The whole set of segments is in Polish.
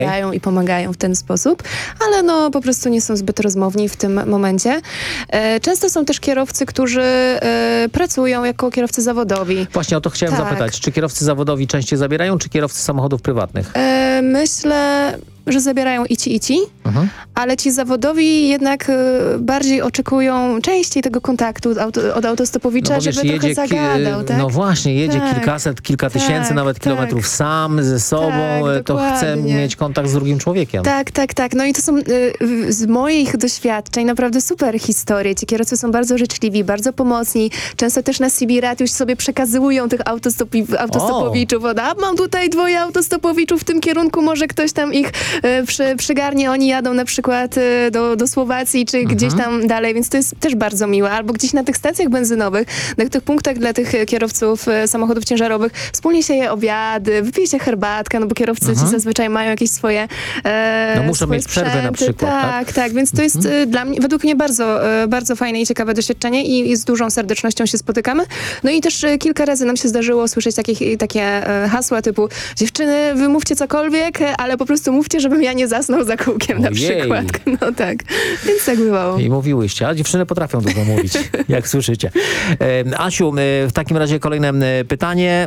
i pomagają w ten sposób, ale no po prostu nie są zbyt rozmowni w tym momencie. Często są też kierowcy, którzy pracują jako kierowcy zawodowi. Właśnie o to chciałem zapytać. Czy kierowcy zawodowi częściej zabierają, czy kierowcy samochodów prywatnych? Myślę, że zabierają i ci, ale ci zawodowi jednak bardziej oczekują częściej tego kontaktu od autostopowicza, No bo wiesz, żeby trochę zagadał, tak? No właśnie, jedzie kilkaset, kilka tysięcy nawet kilometrów sam, ze sobą, to chce mieć kontakt z drugim człowiekiem. Tak. No i to są z moich doświadczeń naprawdę super historie. Ci kierowcy są bardzo życzliwi, bardzo pomocni. Często też na CB Rad już sobie przekazują tych autostopowiczów. Mam tutaj 2 autostopowiczów w tym kierunku, może ktoś tam ich przygarnie. Oni jadą na przykład do Słowacji, czy gdzieś tam dalej, więc to jest też bardzo miłe. Albo gdzieś na tych stacjach benzynowych, na tych punktach dla tych kierowców samochodów ciężarowych, wspólnie się je obiady, wypije się herbatkę, no bo kierowcy ci zazwyczaj mają jakieś swoje no muszą mieć przerwę na przykład. Tak, więc to jest dla mnie, według mnie bardzo fajne i ciekawe doświadczenie i z dużą serdecznością się spotykamy. No i też kilka razy nam się zdarzyło słyszeć takie hasła typu: dziewczyny, wy mówcie cokolwiek, ale po prostu mówcie, żebym ja nie zasnął za kółkiem na przykład. No tak, więc tak bywało. I mówiłyście, a dziewczyny potrafią dużo mówić, jak słyszycie. Asiu, w takim razie kolejne pytanie.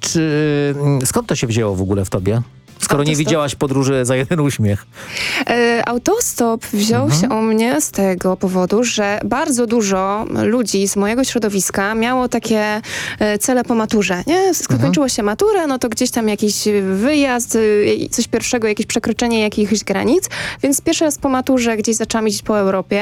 Skąd to się wzięło w ogóle w tobie? Skoro nie widziałaś podróży za jeden uśmiech. Autostop wziął się u mnie z tego powodu, że bardzo dużo ludzi z mojego środowiska miało takie cele po maturze. Nie? Skończyło się maturę, no to gdzieś tam jakiś wyjazd, coś pierwszego, jakieś przekroczenie jakichś granic. Więc pierwszy raz po maturze gdzieś zaczęłam jeździć po Europie,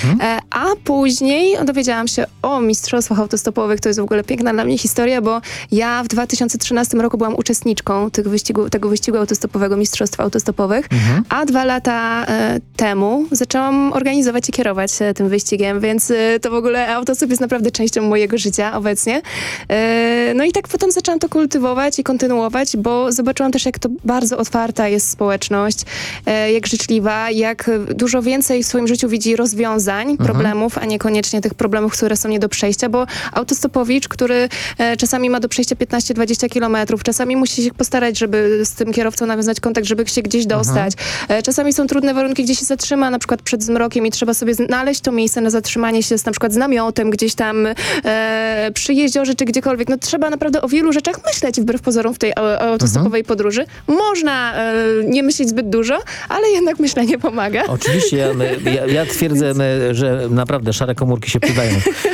a później dowiedziałam się o mistrzostwach autostopowych. To jest w ogóle piękna dla mnie historia, bo ja w 2013 roku byłam uczestniczką tego wyścigu autostopowego, mistrzostw autostopowych, a 2 lata temu zaczęłam organizować i kierować tym wyścigiem, więc to w ogóle autostop jest naprawdę częścią mojego życia obecnie. No i tak potem zaczęłam to kultywować i kontynuować, bo zobaczyłam też, jak to bardzo otwarta jest społeczność, jak życzliwa, jak dużo więcej w swoim życiu widzi rozwiązań, problemów, a niekoniecznie tych problemów, które są nie do przejścia, bo autostopowicz, który czasami ma do przejścia 15-20 kilometrów, czasami musi się postarać, żeby z tym kierowcą nawiązać kontakt, żeby się gdzieś dostać. Czasami są trudne warunki, gdzie się zatrzyma, na przykład przed zmrokiem i trzeba sobie znaleźć to miejsce na zatrzymanie się na przykład z namiotem, gdzieś tam przy jeziorze, czy gdziekolwiek. No trzeba naprawdę o wielu rzeczach myśleć wbrew pozorom w tej autostopowej podróży. Można nie myśleć zbyt dużo, ale jednak myślenie pomaga. Oczywiście, ja twierdzę, że naprawdę szare komórki się przydają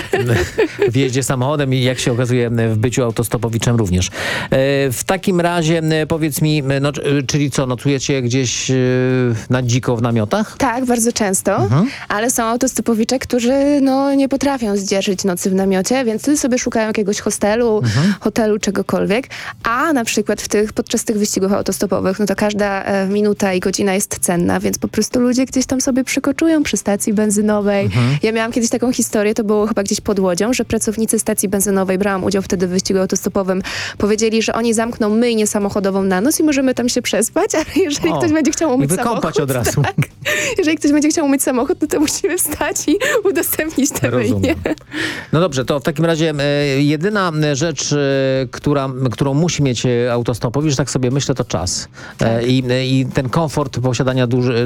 w jeździe samochodem i jak się okazuje w byciu autostopowiczem również. W takim razie powiedz mi, czyli co, nocujecie gdzieś na dziko w namiotach? Tak, bardzo często, ale są autostopowicze, którzy nie potrafią zdzierżyć nocy w namiocie, więc wtedy sobie szukają jakiegoś hotelu, czegokolwiek, a na przykład podczas tych wyścigów autostopowych, no to każda minuta i godzina jest cenna, więc po prostu ludzie gdzieś tam sobie przykoczują przy stacji benzynowej. Ja miałam kiedyś taką historię, to było chyba gdzieś pod Łodzią, że pracownicy stacji benzynowej, brałam udział wtedy w wyścigu autostopowym, powiedzieli, że oni zamkną myjnię samochodową na noc i możemy tam się przespać, ale jeżeli ktoś będzie chciał umyć samochód, od razu. Tak, jeżeli ktoś będzie chciał umyć samochód, to musimy wstać i udostępnić tę myjnię. No dobrze, to w takim razie jedyna rzecz, którą musi mieć autostopowicz, że tak sobie myślę, to czas. Tak. I ten komfort posiadania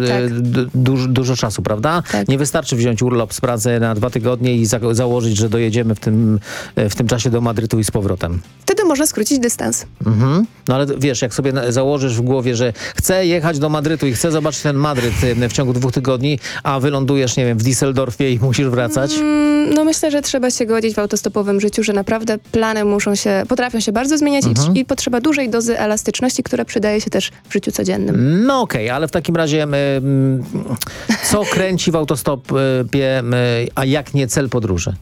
dużo czasu, prawda? Tak. Nie wystarczy wziąć urlop z pracy na 2 tygodnie i założyć, że dojedziemy w tym czasie do Madrytu i z powrotem. Wtedy można skrócić dystans. No ale wiesz, jak sobie założysz w głowie, że chcę jechać do Madrytu i chcę zobaczyć ten Madryt w ciągu 2 tygodni, a wylądujesz, nie wiem, w Düsseldorfie i musisz wracać? No myślę, że trzeba się godzić w autostopowym życiu, że naprawdę plany potrafią się bardzo zmieniać i potrzeba dużej dozy elastyczności, która przydaje się też w życiu codziennym. No okej, ale w takim razie co kręci w autostopie, a jak nie cel podróży?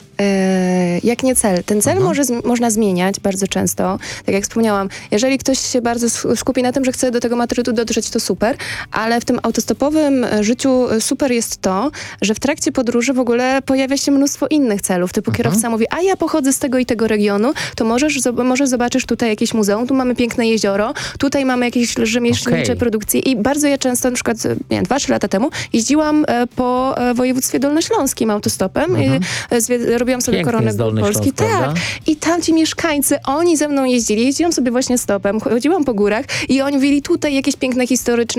Jak nie cel. Ten cel można zmieniać bardzo często. Tak jak wspomniałam, jeżeli ktoś się bardzo skupi na tym, że chce do tego Madrytu dotrzeć, to super, ale w tym autostopowym życiu super jest to, że w trakcie podróży w ogóle pojawia się mnóstwo innych celów. Typu kierowca mówi, a ja pochodzę z tego i tego regionu, to może zobaczysz tutaj jakieś muzeum, tu mamy piękne jezioro, tutaj mamy jakieś rzemieślnicze produkcje i bardzo ja często, na przykład 2-3 lata temu, jeździłam po województwie dolnośląskim autostopem. Robiłam sobie koronę Dolny Polski. Śląsk, Tak. prawda? I tamci mieszkańcy, oni ze mną jeździłam sobie właśnie stopem, chodziłam po górach i oni mówili tutaj jakieś piękne historyczne